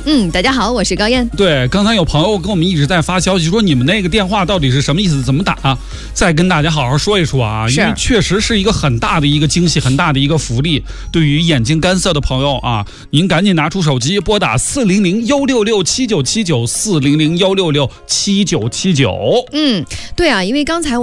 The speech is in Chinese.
大家好，我是高燕。 对，刚才有朋友跟我们一直在发消息说你们那个电话到底是什么意思，怎么打？再跟大家好好说一说啊，因为确实是一个很大的一个惊喜，很大的一个福利。对于眼睛干涩的朋友啊，您赶紧拿出手机拨打400-166-7979，400-166-7979。 对啊，因为刚才